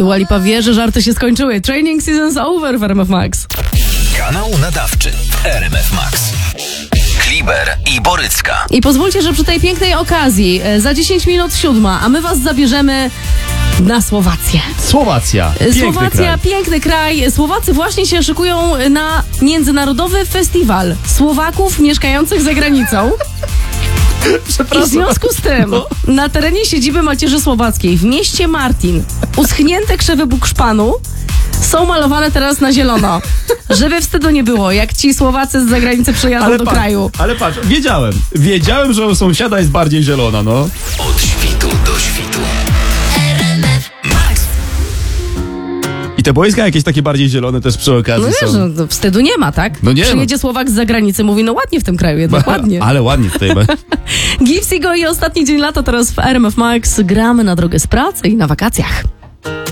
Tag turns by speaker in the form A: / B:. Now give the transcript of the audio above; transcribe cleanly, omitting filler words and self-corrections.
A: Dua Lipa wie, że żarty się skończyły. Training season's over w RMF Max.
B: Kanał nadawczy RMF Max. Kliber i Borycka.
A: I pozwólcie, że przy tej pięknej okazji za 10 minut 7, a my was zabierzemy na Słowację.
C: Słowacja.
A: Słowacja, piękny kraj. Słowacy właśnie się szykują na międzynarodowy festiwal Słowaków mieszkających za granicą. I w związku z tym na terenie siedziby Macierzy Słowackiej w mieście Martin uschnięte krzewy bukszpanu są malowane teraz na zielono. Żeby wstydu nie było, jak ci Słowacy z zagranicy przyjadą do kraju.
C: Ale patrz, wiedziałem, że u sąsiada jest bardziej zielona, no.
B: Od świtu do świtu.
C: I te boiska jakieś takie bardziej zielone też przy okazji
A: No
C: są.
A: wiesz, wstydu nie ma, tak?
C: No nie
A: Przyjedzie Słowak z zagranicy, mówi, no ładnie w tym kraju, jednak ładnie.
C: Ale ładnie tutaj.
A: Gipsy go i ostatni dzień lata teraz w RMF Max. Gramy na drogę z pracy i na wakacjach.